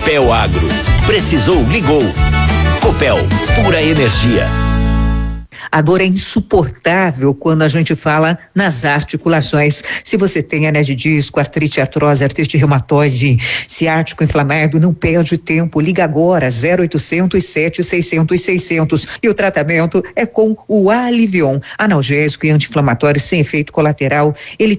Copel Agro. Precisou, ligou. Copel, pura energia. A dor é insuportável quando a gente fala nas articulações. Se você tem hernia de disco, artrite, artrose, artrite reumatoide, ciático inflamado, não perde tempo. Liga agora, 0800 700 600. E o tratamento é com o Alivion, analgésico e anti-inflamatório sem efeito colateral. Ele